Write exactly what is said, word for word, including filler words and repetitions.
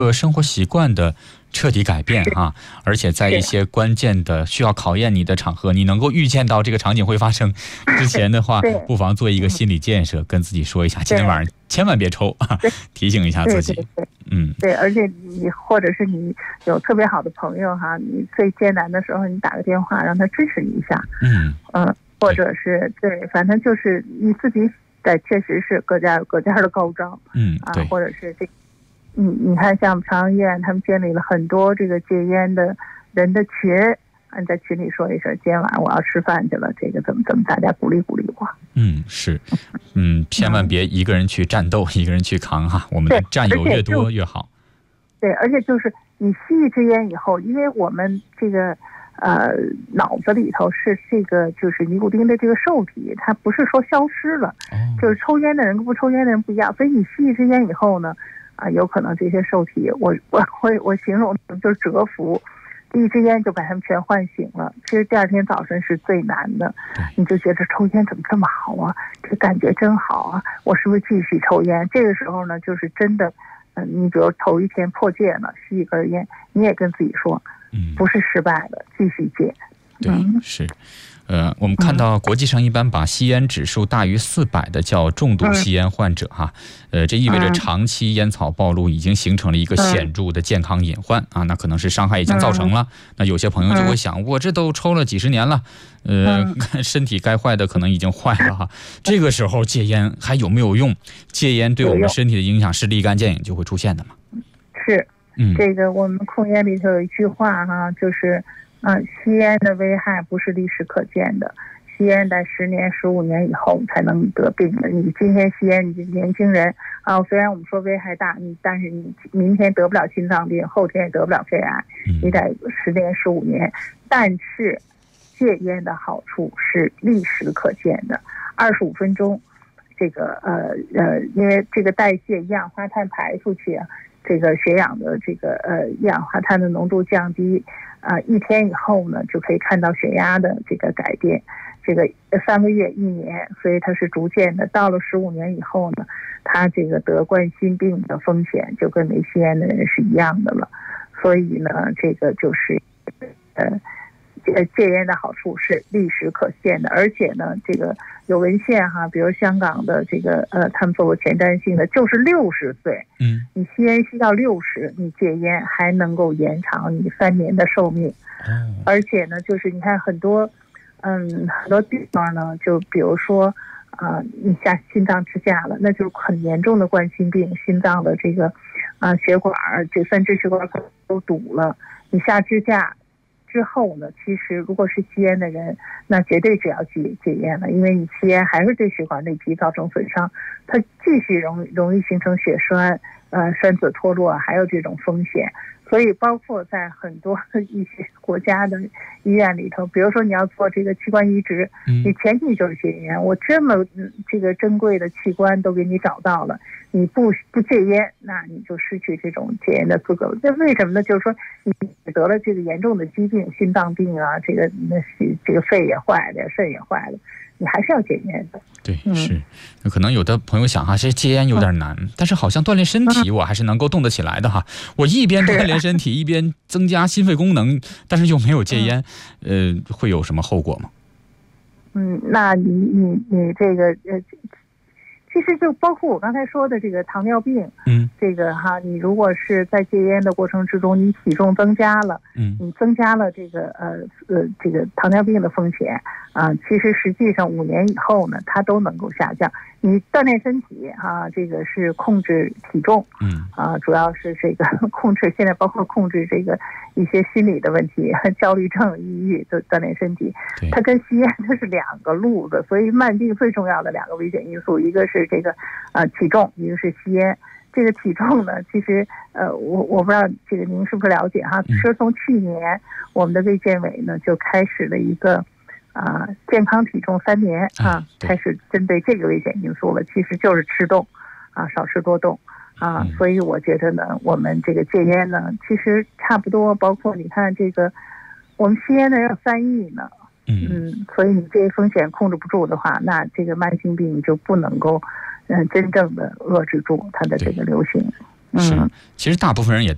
个生活习惯的彻底改变哈，而且在一些关键的需要考验你的场合，你能够预见到这个场景会发生之前的话，不妨做一个心理建设，跟自己说一下，今天晚上千万别抽啊，提醒一下自己。 对对对嗯，对，而且你或者是你有特别好的朋友哈，你最艰难的时候，你打个电话让他支持你一下。 嗯嗯，或者是对，反正就是你自己在确实是各家有各家的高招。 嗯，对， 啊，或者是这。你你看，像朝阳医院，他们建立了很多这个戒烟的人的群，你在群里说一声，今天晚上我要吃饭去了，这个怎么怎么，大家鼓励鼓励我。 嗯，是，嗯，千万别一个人去战斗，一个人去扛哈，我们的战友越多越好。 对，而且就是你吸一支烟以后，因为我们这个呃脑子里头是这个就是尼古丁的这个受体，它不是说消失了， 哦、 就是抽烟的人跟不抽烟的人不一样，所以你吸一支烟以后呢。啊，有可能这些受体，我我我我形容就是蛰伏，一支烟就把他们全唤醒了。其实第二天早晨是最难的，你就觉得抽烟怎么这么好啊？这感觉真好啊！我是不是继续抽烟？这个时候呢，就是真的，嗯、呃，你比如头一天破戒了，吸一根烟，你也跟自己说， 嗯， 不是失败的，继续戒。 对， 嗯、 是。呃，我们看到国际上一般把吸烟指数大于四百的叫重度吸烟患者哈，呃，这意味着长期烟草暴露已经形成了一个显著的健康隐患啊，那可能是伤害已经造成了。那有些朋友就会想，我这都抽了几十年了，呃，身体该坏的可能已经坏了哈。这个时候戒烟还有没有用？戒烟对我们身体的影响是立竿见影就会出现的嘛？ 是， 嗯， 这个我们控烟里头有一句话哈，就是。啊，吸烟的危害不是立时可见的，吸烟在十年、十五年以后才能得病的。你今天吸烟，你是年轻人啊，虽然我们说危害大，你但是你明天得不了心脏病，后天也得不了肺癌，你得十年、十五年。但是戒烟的好处是立时可见的，二十五分钟，这个呃呃，因为这个代谢一氧化碳排出去啊，这个血氧的这个呃一氧化碳的浓度降低。啊、呃，一天以后呢，就可以看到血压的这个改变，这个三个月、一年，所以它是逐渐的。到了十五年以后呢，它这个得冠心病的风险就跟没吸烟的人是一样的了。所以呢，这个就是呃，戒烟的好处是立时可见的，而且呢，这个有文献哈，比如香港的这个呃，他们做过前瞻性的，就是六十岁， 嗯， 你吸烟吸到六十，你戒烟还能够延长你三年的寿命， 嗯， 而且呢，就是你看很多，嗯，很多地方呢，就比如说啊、呃，你下心脏支架了，那就是很严重的冠心病，心脏的这个啊、呃、血管这三支血管都堵了，你下支架。之后呢，其实如果是吸烟的人，那绝对是要戒戒烟了，因为你吸烟还是对血管内皮造成损伤，它继续容容易形成血栓，呃，栓子脱落，还有这种风险。所以包括在很多一些国家的医院里头，比如说你要做这个器官移植，你前提就是戒烟。我这么这个珍贵的器官都给你找到了，你不不戒烟，那你就失去这种戒烟的资格。那为什么呢？就是说你得了这个严重的疾病，心脏病啊，这个那这个肺也坏了，肾也坏了。你还是要戒烟的。 对，是。可能有的朋友想哈，这戒烟有点难，嗯、但是好像锻炼身体，我还是能够动得起来的哈。我一边锻炼身体，一边增加心肺功能，但是又没有戒烟，嗯、呃，会有什么后果吗？ 嗯，那你你你这个呃，其实就包括我刚才说的这个糖尿病， 嗯， 这个哈，你如果是在戒烟的过程之中，你体重增加了， 嗯， 你增加了这个呃呃这个糖尿病的风险啊、呃，其实实际上五年以后呢，它都能够下降。你锻炼身体啊，这个是控制体重， 嗯啊，主要是这个控制，现在包括控制这个一些心理的问题，焦虑症、抑郁，都锻炼身体。它跟吸烟它是两个路子，所以慢病最重要的两个危险因素，一个是这个呃体重，一个是吸烟。这个体重呢，其实呃，我我不知道这个您是不是了解哈？说从去年我们的卫健委呢就开始了一个。啊，健康体重三年啊，开始针对这个危险因素了，其实就是吃动，啊，少吃多动，啊，所以我觉得呢，我们这个戒烟呢，其实差不多，包括你看这个，我们吸烟的人有三亿呢，嗯，所以你这些风险控制不住的话，那这个慢性病就不能够，嗯，真正的遏制住它的这个流行。 是，其实大部分人也都。